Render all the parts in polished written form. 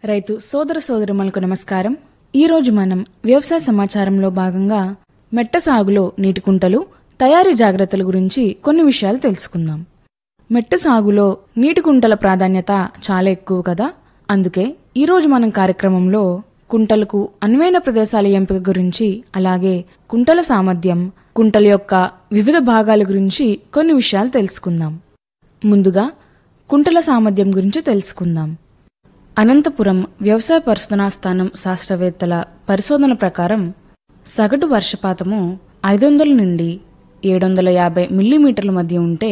రైతు సోదర సోదరులకు నమస్కారం. ఈరోజు మనం వ్యవసాయ సమాచారంలో భాగంగా మెట్ట సాగులో నీటి కుంటలు తయారీ జాగ్రత్తల గురించి కొన్ని విషయాలు తెలుసుకుందాం. మెట్ట సాగులో నీటి కుంటల ప్రాధాన్యత చాలా ఎక్కువ కదా. అందుకే ఈరోజు మనం కార్యక్రమంలో కుంటలకు అనువైన ప్రదేశాల ఎంపిక గురించి, అలాగే కుంటల సామర్థ్యం, కుంటల యొక్క వివిధ భాగాల గురించి కొన్ని విషయాలు తెలుసుకుందాం. ముందుగా కుంటల సామర్థ్యం గురించి తెలుసుకుందాం. అనంతపురం వ్యవసాయ పరిశోధనా స్థానం శాస్త్రవేత్తల పరిశోధన ప్రకారం సగటు వర్షపాతము 500 నుండి 750 మిల్లీమీటర్ల మధ్య ఉంటే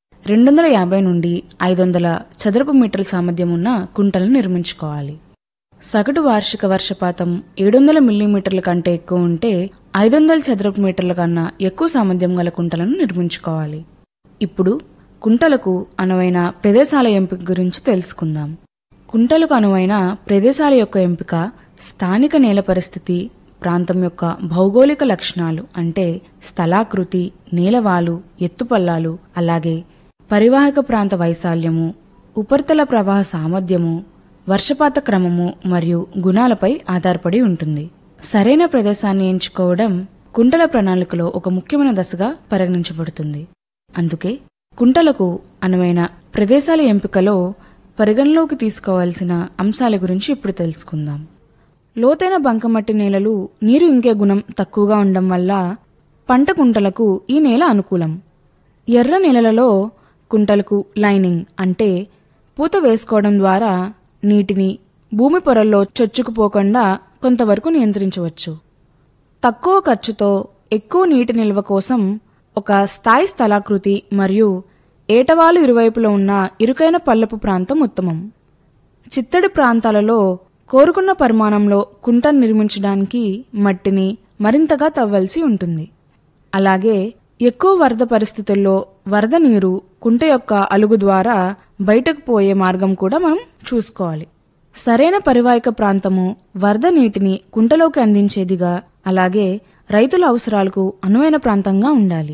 250 నుండి 500 చదరపు మీటర్ల సామర్థ్యం ఉన్న కుంటలను నిర్మించుకోవాలి. సగటు వార్షిక వర్షపాతం 700 మిల్లీమీటర్ల కంటే ఎక్కువ ఉంటే 500 చదరపు మీటర్ల కన్నా ఎక్కువ సామర్థ్యం గల కుంటలను నిర్మించుకోవాలి. ఇప్పుడు కుంటలకు అనువైన ప్రదేశాల ఎంపిక గురించి తెలుసుకుందాం. కుంటలకు అనువైన ప్రదేశాల యొక్క ఎంపిక స్థానిక నేల పరిస్థితి, ప్రాంతం యొక్క భౌగోళిక లక్షణాలు అంటే స్థలాకృతి, నేలవాలు, ఎత్తుపల్లాలు, అలాగే పరివాహక ప్రాంత వైశాల్యము, ఉపరితల ప్రవాహ సామర్థ్యము, వర్షపాత క్రమము మరియు గుణాలపై ఆధారపడి ఉంటుంది. సరైన ప్రదేశాన్ని ఎంచుకోవడం కుంటల ప్రణాళికలో ఒక ముఖ్యమైన దశగా పరిగణించబడుతుంది. అందుకే కుంటలకు అనువైన ప్రదేశాల ఎంపికలో పరిగణలోకి తీసుకోవాల్సిన అంశాల గురించి ఇప్పుడు తెలుసుకుందాం. లోతైన బంకమట్టి నేలలు నీరు ఇంకే గుణం తక్కువగా ఉండడం వల్ల పంట కుంటలకు ఈ నేల అనుకూలం. ఎర్ర నేలలలో కుంటలకు లైనింగ్ అంటే పూత వేసుకోవడం ద్వారా నీటిని భూమి పొరల్లో చొచ్చుకుపోకుండా కొంతవరకు నియంత్రించవచ్చు. తక్కువ ఖర్చుతో ఎక్కువ నీటి నిల్వ కోసం ఒక స్థాయి స్థలాకృతి మరియు ఏటవాలు ఇరువైపులో ఉన్న ఇరుకైన పల్లపు ప్రాంతం ఉత్తమం. చిత్తడి ప్రాంతాలలో కోరుకున్న పరిమాణంలో కుంటను నిర్మించడానికి మట్టిని మరింతగా తవ్వాల్సి ఉంటుంది. అలాగే ఎక్కువ వరద పరిస్థితుల్లో వరద నీరు కుంట యొక్క అలుగు ద్వారా బయటకు పోయే మార్గం కూడా మనం చూసుకోవాలి. సరైన పరివాహక ప్రాంతము వరద నీటిని కుంటలోకి అందించేదిగా, అలాగే రైతుల అవసరాలకు అనువైన ప్రాంతంగా ఉండాలి.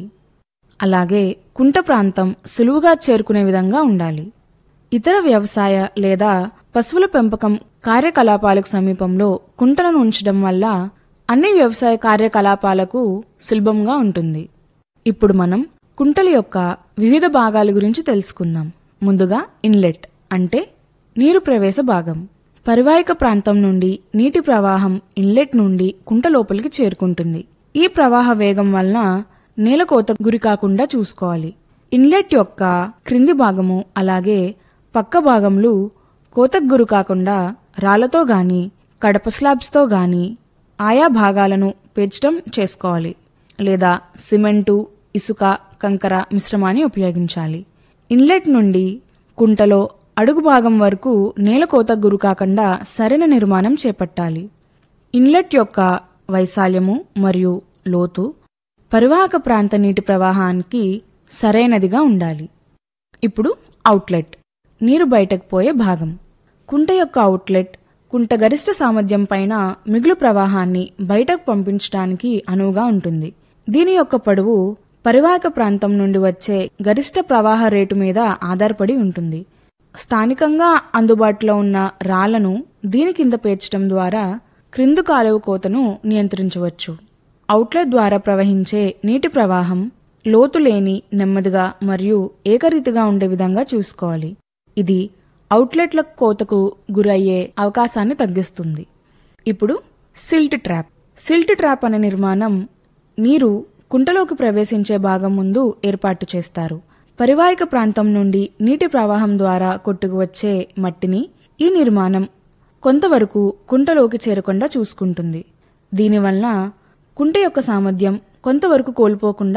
అలాగే కుంట ప్రాంతం సులువుగా చేరుకునే విధంగా ఉండాలి. ఇతర వ్యవసాయ లేదా పశువుల పెంపకం కార్యకలాపాలకు సమీపంలో కుంటలను ఉంచడం వల్ల అన్ని వ్యవసాయ కార్యకలాపాలకు సులభంగా ఉంటుంది. ఇప్పుడు మనం కుంటల యొక్క వివిధ భాగాల గురించి తెలుసుకుందాం. ముందుగా ఇన్లెట్ అంటే నీరు ప్రవేశ భాగం. పరివాహక ప్రాంతం నుండి నీటి ప్రవాహం ఇన్లెట్ నుండి కుంట లోపలికి చేరుకుంటుంది. ఈ ప్రవాహ వేగం వలన నేల కోత గురి కాకుండా చూసుకోవాలి. ఇన్లెట్ యొక్క క్రింది భాగము అలాగే పక్క భాగంలో కోతకు గురి కాకుండా రాళ్లతో గాని కడప స్లాబ్స్తో గాని ఆయా భాగాలను పేర్చడం చేసుకోవాలి, లేదా సిమెంటు, ఇసుక, కంకర మిశ్రమాన్ని ఉపయోగించాలి. ఇన్లెట్ నుండి కుంటలో అడుగు భాగం వరకు నేల కోతకు గురి కాకుండా సరైన నిర్మాణం చేపట్టాలి. ఇన్లెట్ యొక్క వైశాల్యము మరియు లోతు పరివాహక ప్రాంత నీటి ప్రవాహానికి సరైనదిగా ఉండాలి. ఇప్పుడు అవుట్లెట్ నీరు బయటకు పోయే భాగం. కుంట యొక్క అవుట్లెట్ కుంట గరిష్ట సామర్థ్యం పైన మిగులు ప్రవాహాన్ని బయటకు పంపించడానికి అనువుగా ఉంటుంది. దీని యొక్క పొడవు పరివాహక ప్రాంతం నుండి వచ్చే గరిష్ట ప్రవాహ రేటు మీద ఆధారపడి ఉంటుంది. స్థానికంగా అందుబాటులో ఉన్న రాళ్లను దీని కింద పేర్చడం ద్వారా క్రిందు కాలువ కోతను నియంత్రించవచ్చు. అవుట్లెట్ ద్వారా ప్రవహించే నీటి ప్రవాహం లోతు లేని, నెమ్మదిగా మరియు ఏకరీతిగా ఉండే విధంగా చూసుకోవాలి. ఇది అవుట్లెట్ల కోతకు గురయ్యే అవకాశాన్ని తగ్గిస్తుంది. ఇప్పుడు సిల్ట్ ట్రాప్. సిల్ట్ ట్రాప్ అనే నిర్మాణం నీరు కుంటలోకి ప్రవేశించే భాగం ముందు ఏర్పాటు చేస్తారు. పరివాహక ప్రాంతం నుండి నీటి ప్రవాహం ద్వారా కొట్టుకు వచ్చే మట్టిని ఈ నిర్మాణం కొంతవరకు కుంటలోకి చేరకుండా చూసుకుంటుంది. దీనివల్ల కుంట యొక్క సామర్థ్యం కొంతవరకు కోల్పోకుండా